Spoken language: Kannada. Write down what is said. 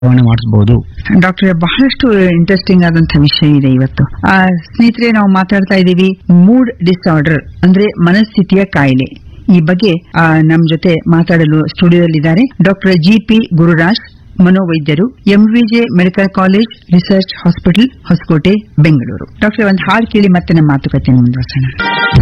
ಮಾಡಿಸಬಹುದು. ಡಾಕ್ಟರ್, ಬಹಳಷ್ಟು ಇಂಟ್ರೆಸ್ಟಿಂಗ್ ಆದಂತಹ ವಿಷಯ ಇದೆ ಇವತ್ತು. ಸ್ನೇಹಿತರೆ, ನಾವು ಮಾತಾಡ್ತಾ ಇದ್ದೀವಿ ಮೂಡ್ ಡಿಸಾರ್ಡರ್ ಅಂದ್ರೆ ಮನಸ್ಥಿತಿಯ ಕಾಯಿಲೆ. ಈ ಬಗ್ಗೆ ನಮ್ ಜೊತೆ ಮಾತಾಡಲು ಸ್ಟುಡಿಯೋದಲ್ಲಿದ್ದಾರೆ doctor GP Gururaj, ಮನೋವೈದ್ಯರು, MVJ medical college research hospital, Hosakote, Bengaluru. Doctor, ಒಂದು ಹಾಡು ಕೇಳಿ ಮತ್ತೆ ನಮ್ಮ ಮಾತುಕತೆ ಮುಂದುವರಿಸೋಣ.